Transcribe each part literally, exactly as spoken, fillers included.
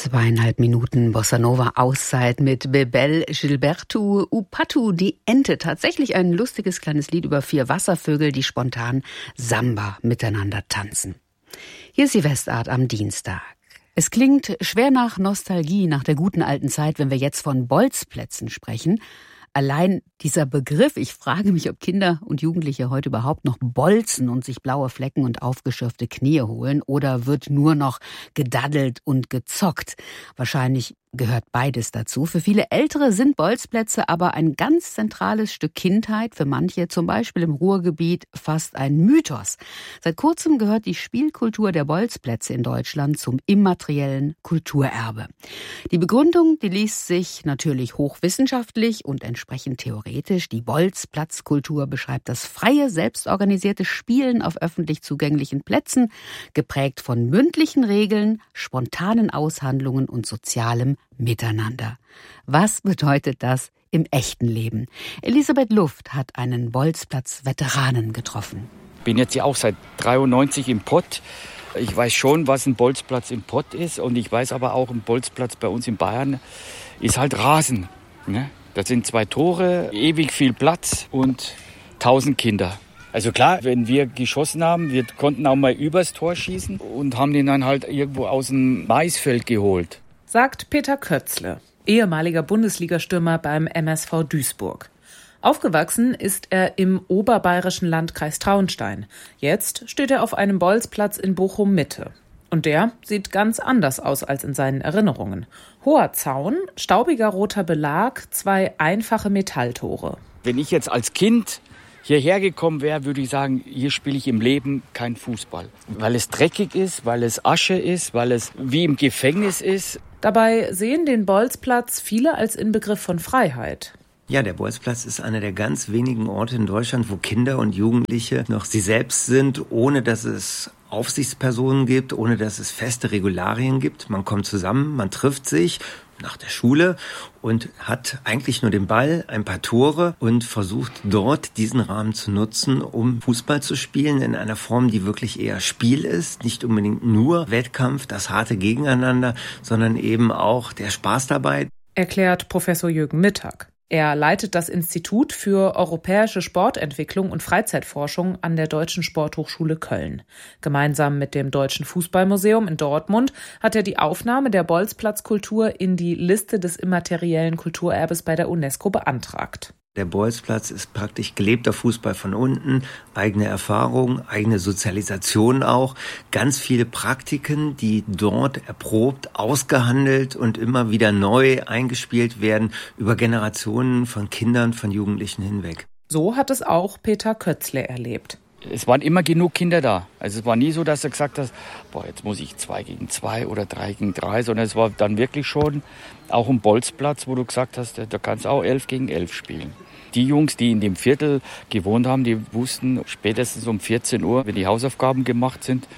Zweieinhalb Minuten Bossa Nova Auszeit mit Bebel Gilberto Upatu, die Ente. Tatsächlich ein lustiges kleines Lied über vier Wasservögel, die spontan Samba miteinander tanzen. Hier ist die Westart am Dienstag. Es klingt schwer nach Nostalgie, nach der guten alten Zeit, wenn wir jetzt von Bolzplätzen sprechen. Allein dieser Begriff, ich frage mich, ob Kinder und Jugendliche heute überhaupt noch bolzen und sich blaue Flecken und aufgeschürfte Knie holen, oder wird nur noch gedaddelt und gezockt? Wahrscheinlich gehört beides dazu. Für viele Ältere sind Bolzplätze aber ein ganz zentrales Stück Kindheit. Für manche, zum Beispiel im Ruhrgebiet, fast ein Mythos. Seit kurzem gehört die Spielkultur der Bolzplätze in Deutschland zum immateriellen Kulturerbe. Die Begründung, die liest sich natürlich hochwissenschaftlich und entsprechend theoretisch. Die Bolzplatzkultur beschreibt das freie, selbstorganisierte Spielen auf öffentlich zugänglichen Plätzen, geprägt von mündlichen Regeln, spontanen Aushandlungen und sozialem Miteinander. Was bedeutet das im echten Leben? Elisabeth Luft hat einen Bolzplatz-Veteranen getroffen. Ich bin jetzt ja auch seit dreiundneunzig im Pott. Ich weiß schon, was ein Bolzplatz im Pott ist, und ich weiß aber auch, ein Bolzplatz bei uns in Bayern ist halt Rasen. Ne? Das sind zwei Tore, ewig viel Platz und tausend Kinder. Also klar, wenn wir geschossen haben, wir konnten auch mal übers Tor schießen und haben den dann halt irgendwo aus dem Maisfeld geholt. Sagt Peter Kötzle, ehemaliger Bundesligastürmer beim M S V Duisburg. Aufgewachsen ist er im oberbayerischen Landkreis Traunstein. Jetzt steht er auf einem Bolzplatz in Bochum-Mitte. Und der sieht ganz anders aus als in seinen Erinnerungen. Hoher Zaun, staubiger roter Belag, zwei einfache Metalltore. Wenn ich jetzt als Kind hierher gekommen wäre, würde ich sagen, hier spiele ich im Leben kein Fußball. Weil es dreckig ist, weil es Asche ist, weil es wie im Gefängnis ist. Dabei sehen den Bolzplatz viele als Inbegriff von Freiheit. Ja, der Bolzplatz ist einer der ganz wenigen Orte in Deutschland, wo Kinder und Jugendliche noch sie selbst sind, ohne dass es Aufsichtspersonen gibt, ohne dass es feste Regularien gibt. Man kommt zusammen, man trifft sich nach der Schule und hat eigentlich nur den Ball, ein paar Tore und versucht dort diesen Rahmen zu nutzen, um Fußball zu spielen in einer Form, die wirklich eher Spiel ist, nicht unbedingt nur Wettkampf, das harte Gegeneinander, sondern eben auch der Spaß dabei. Erklärt Professor Jürgen Mittag. Er leitet das Institut für europäische Sportentwicklung und Freizeitforschung an der Deutschen Sporthochschule Köln. Gemeinsam mit dem Deutschen Fußballmuseum in Dortmund hat er die Aufnahme der Bolzplatzkultur in die Liste des immateriellen Kulturerbes bei der UNESCO beantragt. Der Bolzplatz ist praktisch gelebter Fußball von unten, eigene Erfahrung, eigene Sozialisation auch, ganz viele Praktiken, die dort erprobt, ausgehandelt und immer wieder neu eingespielt werden über Generationen von Kindern, von Jugendlichen hinweg. So hat es auch Peter Kötzle erlebt. Es waren immer genug Kinder da. Also es war nie so, dass du gesagt hast, boah, jetzt muss ich zwei gegen zwei oder drei gegen drei, sondern es war dann wirklich schon auch ein Bolzplatz, wo du gesagt hast, da kannst du auch elf gegen elf spielen. Die Jungs, die in dem Viertel gewohnt haben, die wussten spätestens um vierzehn Uhr, wenn die Hausaufgaben gemacht sind,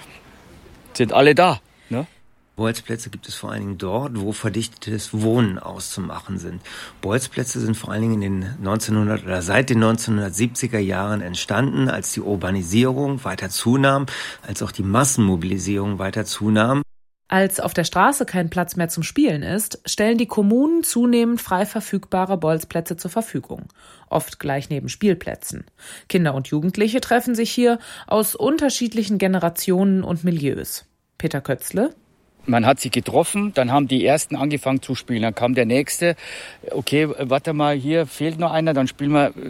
sind alle da. Ne? Bolzplätze gibt es vor allen Dingen dort, wo verdichtetes Wohnen auszumachen sind. Bolzplätze sind vor allen Dingen in den neunzehnhundert oder seit den neunzehnhundertsiebziger Jahren entstanden, als die Urbanisierung weiter zunahm, als auch die Massenmobilisierung weiter zunahm. Als auf der Straße kein Platz mehr zum Spielen ist, stellen die Kommunen zunehmend frei verfügbare Bolzplätze zur Verfügung. Oft gleich neben Spielplätzen. Kinder und Jugendliche treffen sich hier aus unterschiedlichen Generationen und Milieus. Peter Kötzle? Man hat sie getroffen, dann haben die Ersten angefangen zu spielen. Dann kam der Nächste. Okay, warte mal, hier fehlt noch einer, dann spielen wir.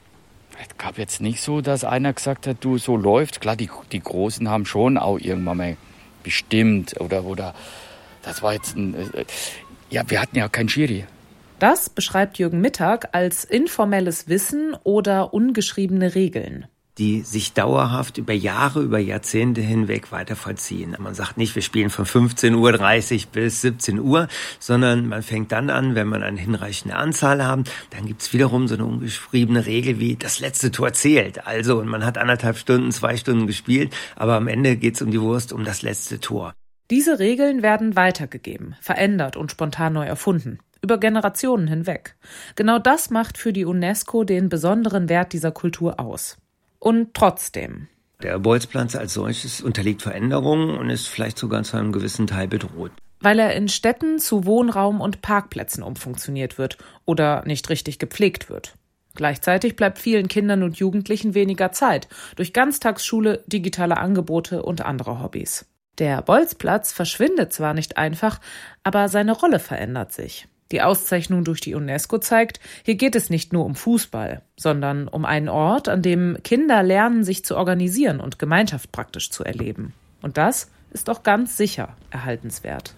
Es gab jetzt nicht so, dass einer gesagt hat, du, so läuft. Klar, die, die Großen haben schon auch irgendwann mal bestimmt oder, oder das war jetzt ein, ja, wir hatten ja keinen Schiri. Das beschreibt Jürgen Mittag als informelles Wissen oder ungeschriebene Regeln, die sich dauerhaft über Jahre, über Jahrzehnte hinweg weiter vollziehen. Man sagt nicht, wir spielen von fünfzehn Uhr dreißig bis siebzehn Uhr, sondern man fängt dann an, wenn man eine hinreichende Anzahl haben, dann gibt's wiederum so eine ungeschriebene Regel wie das letzte Tor zählt. Also man hat anderthalb Stunden, zwei Stunden gespielt, aber am Ende geht's um die Wurst, um das letzte Tor. Diese Regeln werden weitergegeben, verändert und spontan neu erfunden. Über Generationen hinweg. Genau das macht für die UNESCO den besonderen Wert dieser Kultur aus. Und trotzdem. Der Bolzplatz als solches unterliegt Veränderungen und ist vielleicht sogar zu einem gewissen Teil bedroht. weil er in Städten zu Wohnraum und Parkplätzen umfunktioniert wird oder nicht richtig gepflegt wird. Gleichzeitig bleibt vielen Kindern und Jugendlichen weniger Zeit durch Ganztagsschule, digitale Angebote und andere Hobbys. Der Bolzplatz verschwindet zwar nicht einfach, aber seine Rolle verändert sich. Die Auszeichnung durch die UNESCO zeigt, hier geht es nicht nur um Fußball, sondern um einen Ort, an dem Kinder lernen, sich zu organisieren und Gemeinschaft praktisch zu erleben. Und das ist doch ganz sicher erhaltenswert.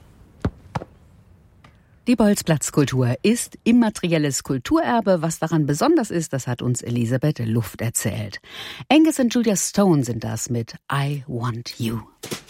Die Bolzplatzkultur ist immaterielles Kulturerbe. Was daran besonders ist, das hat uns Elisabeth Luft erzählt. Angus und Julia Stone sind das mit I Want You.